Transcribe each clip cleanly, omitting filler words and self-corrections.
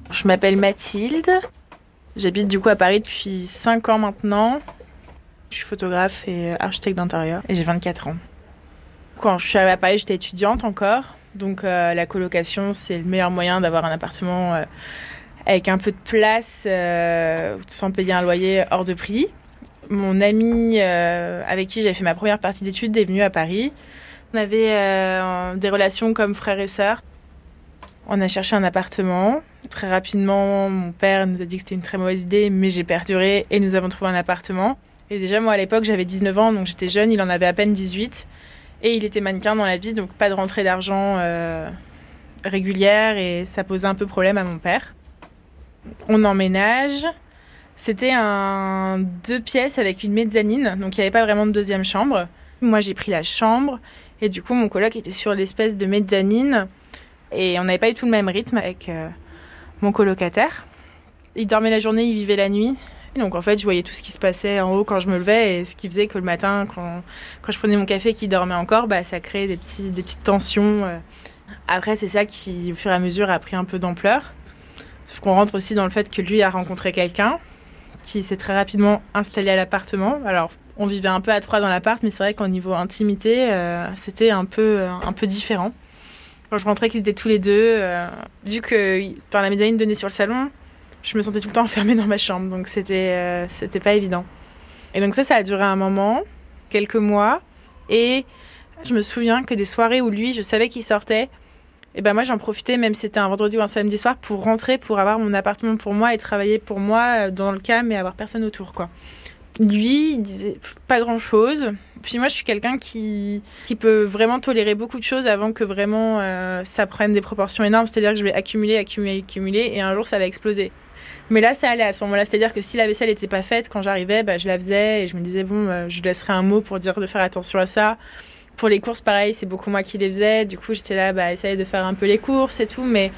Je m'appelle Mathilde. J'habite du coup à Paris depuis 5 ans maintenant. Je suis photographe et architecte d'intérieur et j'ai 24 ans. Quand je suis arrivée à Paris, j'étais étudiante encore. Donc la colocation, c'est le meilleur moyen d'avoir un appartement avec un peu de place sans payer un loyer hors de prix. Mon ami avec qui j'avais fait ma première partie d'études est venu à Paris. On avait des relations comme frères et sœurs. On a cherché un appartement. Très rapidement, mon père nous a dit que c'était une très mauvaise idée, mais j'ai perduré et nous avons trouvé un appartement. Et déjà, moi, à l'époque, j'avais 19 ans, donc j'étais jeune, il en avait à peine 18. Et il était mannequin dans la vie, donc pas de rentrée d'argent régulière, et ça posait un peu problème à mon père. On emménage. C'était un 2 pièces avec une mezzanine, donc il n'y avait pas vraiment de deuxième chambre. Moi, j'ai pris la chambre, et du coup, mon coloc était sur l'espèce de mezzanine. Et on n'avait pas du tout le même rythme avec mon colocataire. Il dormait la journée, il vivait la nuit. Et donc en fait, je voyais tout ce qui se passait en haut quand je me levais, et ce qui faisait que le matin, quand je prenais mon café, qu'il dormait encore, ça créait des petites tensions. Après, c'est ça qui, au fur et à mesure, a pris un peu d'ampleur. Sauf qu'on rentre aussi dans le fait que lui a rencontré quelqu'un qui s'est très rapidement installé à l'appartement. Alors, on vivait un peu à 3 dans l'appart, mais c'est vrai qu'au niveau intimité, c'était un peu différent. Quand je rentrais, qu'ils étaient tous les deux, vu que la mezzanine donnait sur le salon, je me sentais tout le temps enfermée dans ma chambre, donc c'était pas évident. Et donc ça a duré un moment, quelques mois, et je me souviens que des soirées où lui, je savais qu'il sortait, et moi j'en profitais, même si c'était un vendredi ou un samedi soir, pour rentrer, pour avoir mon appartement pour moi et travailler pour moi dans le calme et avoir personne autour, quoi. Lui, il disait pas grand-chose. Puis moi, je suis quelqu'un qui peut vraiment tolérer beaucoup de choses avant que vraiment ça prenne des proportions énormes. C'est-à-dire que je vais accumuler, et un jour, ça va exploser. Mais là, ça allait à ce moment-là. C'est-à-dire que si la vaisselle n'était pas faite, quand j'arrivais, je la faisais et je me disais, je laisserai un mot pour dire de faire attention à ça. Pour les courses, pareil, c'est beaucoup moi qui les faisais. Du coup, j'étais là, essayer de faire un peu les courses et tout, mais...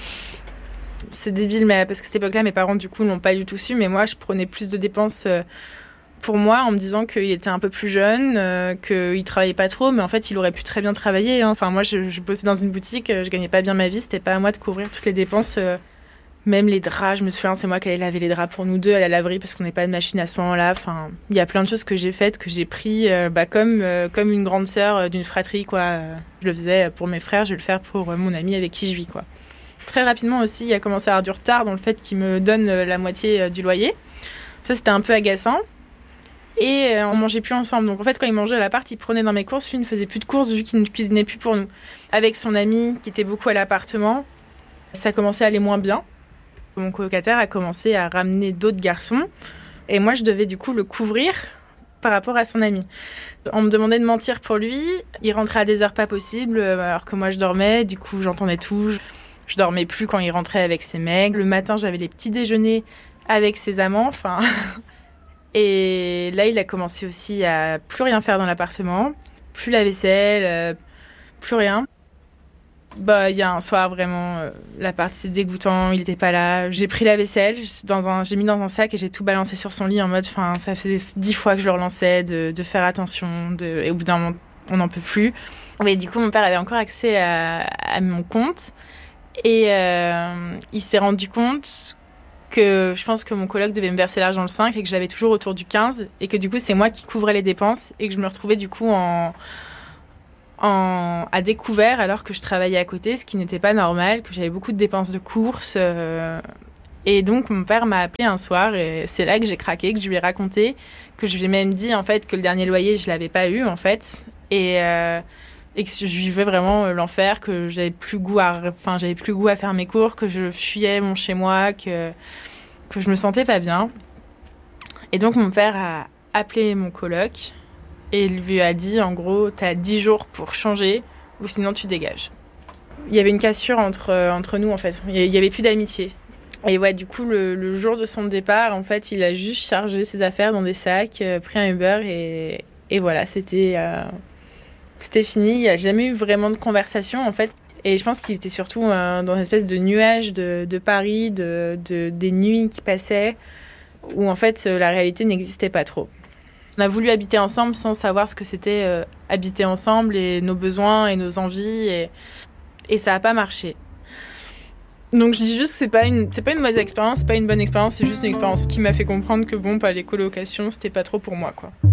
C'est débile, mais parce que cette époque-là, mes parents, du coup, n'ont pas du tout su. Mais moi, je prenais plus de dépenses... pour moi, en me disant qu'il était un peu plus jeune, qu'il travaillait pas trop, mais en fait, il aurait pu très bien travailler. Enfin, moi, je bossais dans une boutique, je gagnais pas bien ma vie, c'était pas à moi de couvrir toutes les dépenses. Même les draps, je me souviens, c'est moi qui allais laver les draps pour nous deux à la laverie parce qu'on n'avait pas de machine à ce moment-là. Enfin, il y a plein de choses que j'ai faites, que j'ai pris comme une grande sœur d'une fratrie, quoi. Je le faisais pour mes frères, je vais le faire pour mon ami avec qui je vis, quoi. Très rapidement aussi, il a commencé à avoir du retard dans le fait qu'il me donne la moitié du loyer. Ça, c'était un peu agaçant. Et on mangeait plus ensemble. Donc en fait, quand il mangeait à l'appart, il prenait dans mes courses. Lui ne faisait plus de courses vu qu'il ne cuisinait plus pour nous. Avec son ami qui était beaucoup à l'appartement, ça commençait à aller moins bien. Mon colocataire a commencé à ramener d'autres garçons. Et moi, je devais du coup le couvrir par rapport à son ami. On me demandait de mentir pour lui. Il rentrait à des heures pas possibles alors que moi je dormais. Du coup, j'entendais tout. Je dormais plus quand il rentrait avec ses mecs. Le matin, j'avais les petits déjeuners avec ses amants. Enfin... Et là, il a commencé aussi à plus rien faire dans l'appartement, plus la vaisselle, plus rien. Il y a un soir, vraiment, l'appart, c'est dégoûtant, il n'était pas là. J'ai pris la vaisselle, j'ai mis dans un sac et j'ai tout balancé sur son lit en mode, ça faisait 10 fois que je le relançais de faire attention, et au bout d'un moment, on n'en peut plus. Mais du coup, mon père avait encore accès à mon compte et il s'est rendu compte que je pense que mon coloc devait me verser l'argent le 5 et que je l'avais toujours autour du 15 et que du coup c'est moi qui couvrais les dépenses et que je me retrouvais du coup à découvert alors que je travaillais à côté, ce qui n'était pas normal, que j'avais beaucoup de dépenses de courses et donc mon père m'a appelé un soir et c'est là que j'ai craqué, que je lui ai raconté, que je lui ai même dit en fait que le dernier loyer je l'avais pas eu en fait et que je vivais vraiment l'enfer, que j'avais plus goût à faire mes cours, que je fuyais mon chez moi, que je me sentais pas bien. Et donc mon père a appelé mon coloc et il lui a dit en gros t'as 10 jours pour changer ou sinon tu dégages. Il y avait une cassure entre nous en fait, il y avait plus d'amitié. Et ouais, du coup le jour de son départ en fait il a juste chargé ses affaires dans des sacs, pris un Uber et voilà, c'était fini, il n'y a jamais eu vraiment de conversation en fait. Et je pense qu'il était surtout dans une espèce de nuage de Paris, des nuits qui passaient, où en fait la réalité n'existait pas trop. On a voulu habiter ensemble sans savoir ce que c'était habiter ensemble et nos besoins et nos envies, et ça n'a pas marché. Donc je dis juste que c'est pas une mauvaise expérience, c'est pas une bonne expérience, c'est juste une expérience qui m'a fait comprendre que les colocations, c'était pas trop pour moi, quoi.